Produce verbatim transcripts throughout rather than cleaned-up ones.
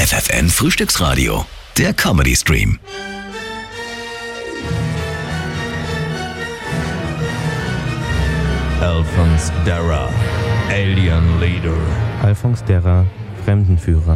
F F N Frühstücksradio, der Comedy Stream. Alphonse Darra, Alien Leader. Alphonse Darra, Fremdenführer.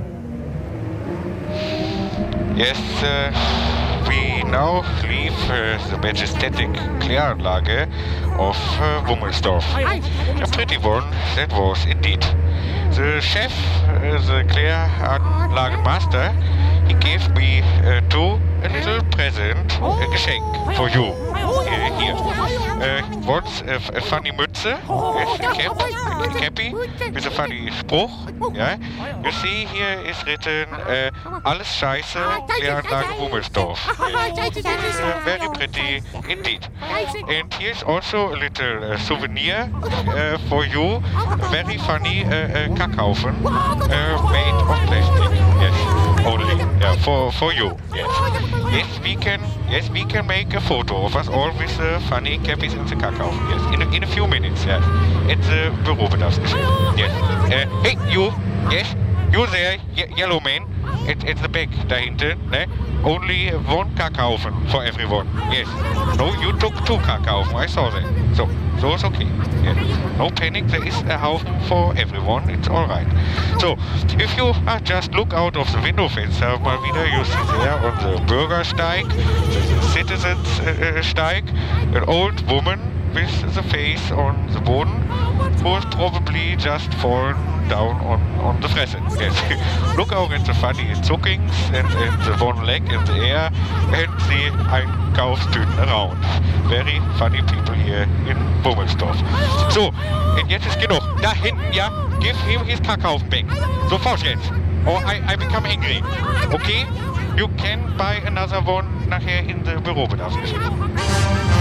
Yes, uh, we now leave uh, the majestic Kläranlage of uh, Wummelsdorf. A pretty one that was indeed. The chef, uh, the Kläranlagenmaster, he gave me uh, too a little present, a Geschenk for you. Uh, here. Uh, once a, a funny Mütze, yes, a cap, a cappy with a funny Spruch. Yeah. You see here is written uh, Alles Scheiße, Kläranlage Wummelsdorf. Yes. Uh, very pretty indeed. And here's also a little uh, souvenir uh, for you. A very funny uh, uh, Kackhaufen uh, made of plastic. Yes, only yeah, for for you. Yes. Yes, we can. Yes, we can make a photo of us all with the funny cappies in the Kackhaufen. Yes, in a, in a few minutes. Yes, at the Bürobedarfsgeschäft. Yes. Uh, hey, you. Yes, you there, ye yellow man. At, at the back dahinter. Ne? Only one Kackhaufen for everyone. Yes. No, you took two Kackhaufen. I saw that. So, so it's okay. Yes. No panic. There is a Haufen for everyone. It's all right. So, if you uh, just look out of the window fenster mal wieder, you see there on the Bürgersteig, the citizens uh, steig, an old woman with the face on the Boden, who has probably just fallen down on, on the Fresse. Yes. Look out at the funny zuckings and, and the one leg in the air and the Einkaufstüten around. Very funny people here in Wummelsdorf. So, und jetzt ist genug. Da hinten, ja, give him his Kackhaufen back. Sofort jetzt. Or I, I become angry. Okay? You can buy another one nachher in the Bürobedarfsgeschäft.